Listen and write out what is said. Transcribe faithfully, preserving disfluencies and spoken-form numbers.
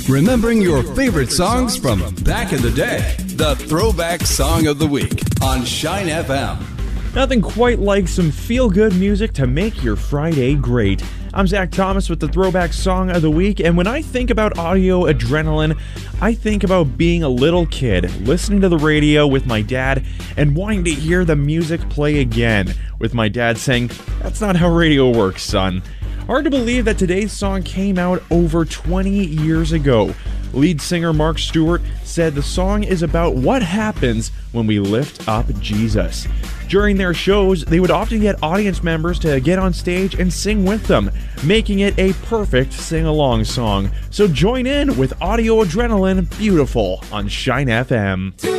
Remembering your favorite songs from back in the day. The Throwback Song of the Week on Shine F M. Nothing quite like some feel-good music to make your Friday great. I'm Zach Thomas with the Throwback Song of the Week, and when I think about audio adrenaline, I think about being a little kid, listening to the radio with my dad, and wanting to hear the music play again, with my dad saying, "That's not how radio works, son." Hard to believe that today's song came out over twenty years ago. Lead singer Mark Stewart said the song is about what happens when we lift up Jesus. During their shows, they would often get audience members to get on stage and sing with them, making it a perfect sing-along song. So join in with Audio Adrenaline Beautiful on Shine F M.